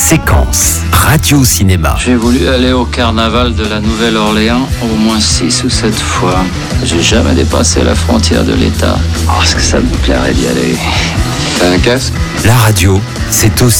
Séquence Radio-Cinéma. J'ai voulu aller au carnaval de la Nouvelle-Orléans au moins 6 ou 7 fois. J'ai jamais dépassé la frontière de l'État. Oh, est-ce que ça me plairait d'y aller? T'as un casque? La radio, c'est aussi